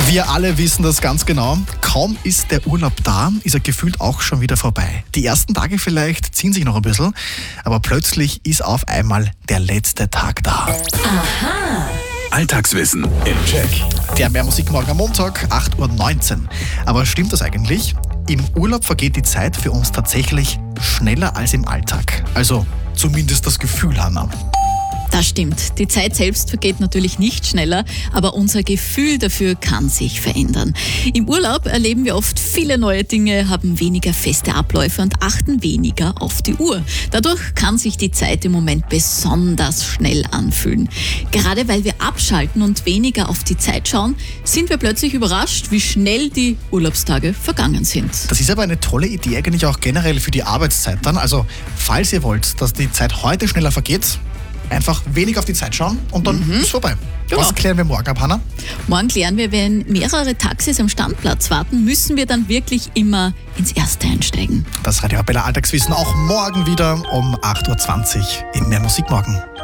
Wir alle wissen das ganz genau. Kaum ist der Urlaub da, ist er gefühlt auch schon wieder vorbei. Die ersten Tage vielleicht ziehen sich noch ein bisschen, aber plötzlich ist auf einmal der letzte Tag da. Alltagswissen im Check. Der Mehrmusikmorgen am Montag, 8.19 Uhr. Aber stimmt das eigentlich? Im Urlaub vergeht die Zeit für uns tatsächlich schneller als im Alltag. Also zumindest das Gefühl, Hannah. Das stimmt. Die Zeit selbst vergeht natürlich nicht schneller, aber unser Gefühl dafür kann sich verändern. Im Urlaub erleben wir oft viele neue Dinge, haben weniger feste Abläufe und achten weniger auf die Uhr. Dadurch kann sich die Zeit im Moment besonders schnell anfühlen. Gerade weil wir abschalten und weniger auf die Zeit schauen, sind wir plötzlich überrascht, wie schnell die Urlaubstage vergangen sind. Das ist aber eine tolle Idee eigentlich auch generell für die Arbeitszeit dann. Also falls ihr wollt, dass die Zeit heute schneller vergeht, einfach wenig auf die Zeit schauen und dann ist vorbei. Ja. Was klären wir morgen ab, Hannah? Morgen klären wir, wenn mehrere Taxis am Standplatz warten, müssen wir dann wirklich immer ins Erste einsteigen. Das Radio Arabella Alltagswissen auch morgen wieder um 8.20 Uhr im Mehrmusikmorgen.